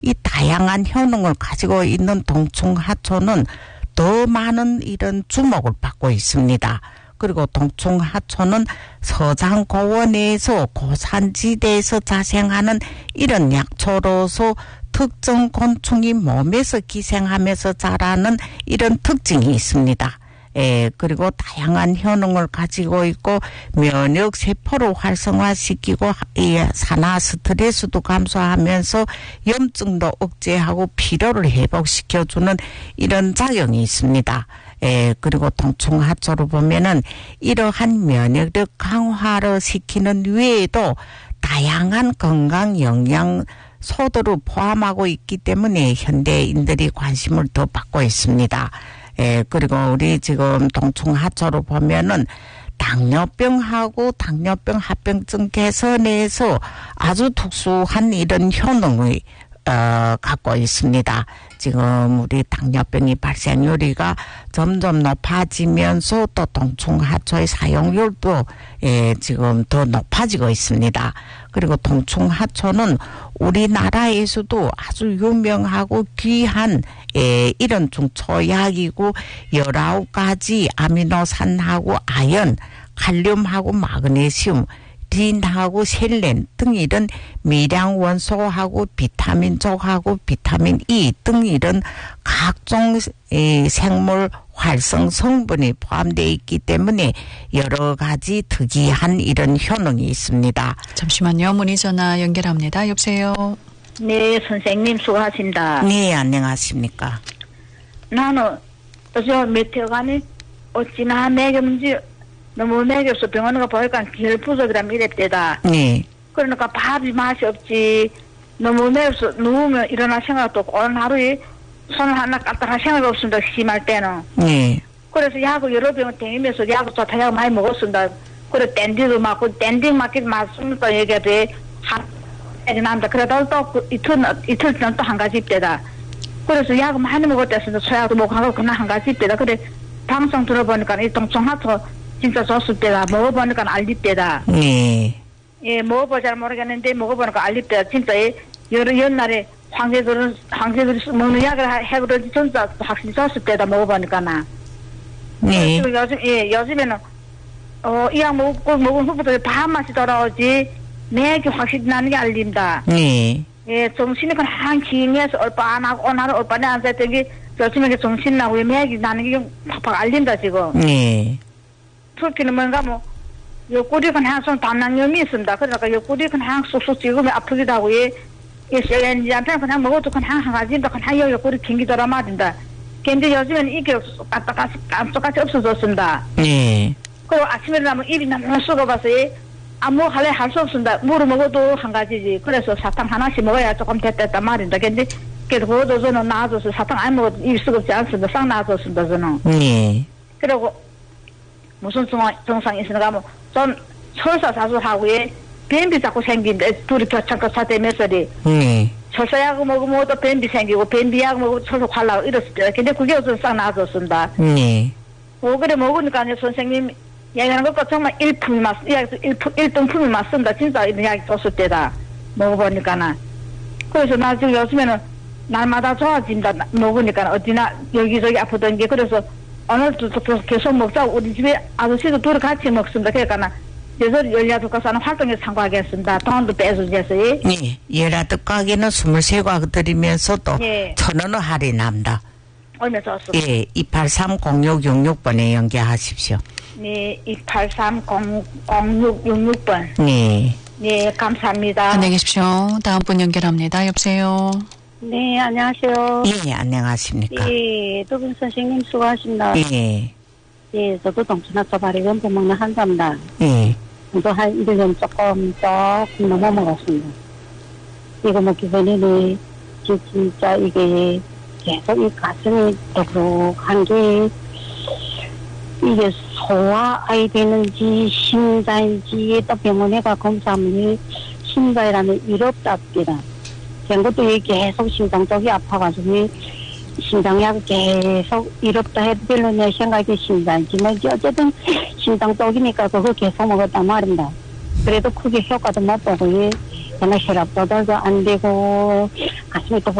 이 다양한 효능을 가지고 있는 동충하초는 더 많은 이런 주목을 받고 있습니다. 그리고 동충하초는 서장고원에서 고산지대에서 자생하는 이런 약초로서 특정 곤충이 몸에서 기생하면서 자라는 이런 특징이 있습니다. 그리고 다양한 효능을 가지고 있고 면역 세포를 활성화시키고 산화 스트레스도 감소하면서 염증도 억제하고 피로를 회복시켜주는 이런 작용이 있습니다. 그리고 동충하초를 보면은 이러한 면역력 강화를 시키는 외에도 다양한 건강 영양소들을 포함하고 있기 때문에 현대인들이 관심을 더 받고 있습니다. 그리고 우리 지금 동충하초를 보면은 당뇨병하고 당뇨병 합병증 개선에서 아주 특수한 이런 효능을 갖고 있습니다. 지금 우리 당뇨병이 발생률이가 점점 높아지면서 또 동충하초의 사용률도 지금 더 높아지고 있습니다. 그리고 동충하초는 우리나라에서도 아주 유명하고 귀한 이런 중초약이고 19가지 아미노산하고 아연, 칼륨하고 마그네슘, 린하고 셀렌 등 이런 미량 원소하고 비타민족하고 비타민 E 등 이런 각종 생물 활성 성분이 포함되어 있기 때문에 여러 가지 특이한 이런 효능이 있습니다. 잠시만요. 문의 전화 연결합니다. 여보세요. 네, 선생님 수고하십니다. 네, 안녕하십니까. 나는 요즘 메테오간이 어찌나 매경지 너무 매겨서 병원에 가 보니까 결부족이라면 이랬대다. 네. 그러니까 밥이 맛이 없지. 너무 매워서 누우면 일어날 생각도 없고 오늘 하루에 손을 하나 까딱할 생각이 없습니다. 심할 때는. 네. 그래서 약을 여러 병을 댕기면서 약을 좋다 약 많이 먹었습니다. 그래 댄디도 맞고 댄딩 맞기 맞습니까 얘기하되 한 남자 그래도 또 이틀 전 또 한 가지 입대다. 그래서 약을 많이 먹었댔습니다. 소약도 먹고 그날 한 가지 입대다. 그래 방송 들어보니까 이 동충하초 진짜 좋을 때다. 먹어보니까 알릴 때다. 네. 예, 먹어보자 잘 모르겠는데 먹어보니까 알릴 때다. 진짜 여러 옛날에 황제들이 먹는 약을 해그러지 진짜 확실히 좋을 때다. 먹어보니까 나. 네. 요즘에는 이 약 먹은 후부터 밥맛이 돌아오지 매기 확실히 나는 게 알린다. 네. 예, 정신이 그냥 기행해서 얼빠나고 오늘은 얼빠네 앉아있던 게 요즘에 정신 나고 매기 나는 게 팍팍 알린다 지금. 네. 특히는 뭔가 옆구리 그냥 손 담낭염이 있습니다. 그러니까 옆구리 그냥 쑥쑥 찍으면 아프기도 하고 한편 그냥 먹어도 그냥 한 가지인데 그냥 옆구리 튕기더라 말인다. 근데 요즘에는 이게 깜짝같이 없어졌습니다. 네. 그리고 아침에 일어나면 입이 너무 썩어봐서 아무 할래 할 수 없습니다. 물을 먹어도 한 가지지. 그래서 사탕 하나씩 먹어야 조금 됐단 말입니다. 근데 그래도 저는 나아져서 사탕 안 먹어도 입이 썩었지 않습니다. 싹 나아졌습니다 저는. 네. 그리고 무슨 증상이 있으니까 좀 설사사수하고 변비 자꾸 생긴다. 둘이 교차되면서 네. 설사약 먹으면 또 변비 생기고 변비약 먹으면 설사 활라고 이렇습니다. 근데 그게 어서 싹 나아졌습니다. 네. 그래 먹으니까 선생님 얘기하는 것과 정말 일등품이 맞습니다. 진짜 이런 약이 줬을 때다. 먹어보니까는. 그래서 나 지금 요즘에는 날마다 좋아진다. 먹으니까 어디나 여기저기 아프던 게 그래서 오늘도 계속 먹자고 우리 집에 아저씨도 둘이 같이 먹습니다. 그러니까 그래서 열야득 가는 활동에 참가하겠습니다. 돈도 빼주겠어요. 네. 열야득 가게는 23과 드리면서 또 1,000원을 할인합니다. 얼마 줬습니다. 예, 283-0666번에 연결하십시오. 네, 283-0666번. 네. 네, 감사합니다. 안녕히 계십시오. 다음 분 연결합니다. 여보세요. 네, 안녕하세요. 예, 안녕하십니까. 예, 두 분 선생님 수고하십니다. 예. 예, 저도 동충하초 발효염도 먹는 환자입니다. 예. 저도 한 1년 조금 넘어 먹었습니다. 이거 먹기 전에는 진짜 이게 계속 이 가슴이 더부룩한 게 이게 소화아이 되는지 심장인지 또 병원에 가 검사하면 심장이라는 이롭답니다. 된 것도 계속 심장 쪽이 아파가지고 심장약 계속 이롭다 해도 별로 내 생각에 심장이지만 어쨌든 심장 쪽이니까 그거 계속 먹었단 말입니다. 그래도 크게 효과도 못 보고 전화 혈압 조절도 안 되고 가슴이 또